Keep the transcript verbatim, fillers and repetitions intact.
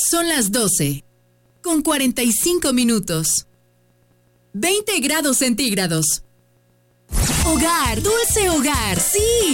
Son las doce, con cuarenta y cinco minutos. veinte grados centígrados. Hogar, dulce hogar, sí.